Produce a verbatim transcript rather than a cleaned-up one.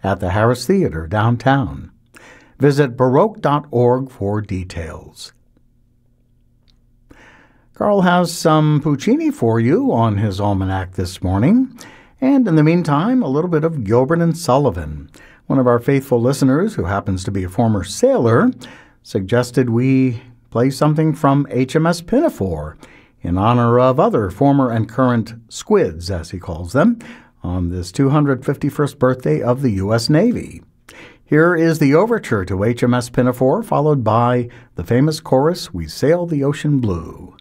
at the Harris Theater downtown. Visit baroque dot org for details. Carl has some Puccini for you on his almanac this morning. And in the meantime, a little bit of Gilbert and Sullivan. One of our faithful listeners, who happens to be a former sailor, suggested we play something from H M S Pinafore in honor of other former and current squids, as he calls them, on this two hundred fifty-first birthday of the U S Navy. Here is the overture to H M S Pinafore, followed by the famous chorus, "We Sail the Ocean Blue."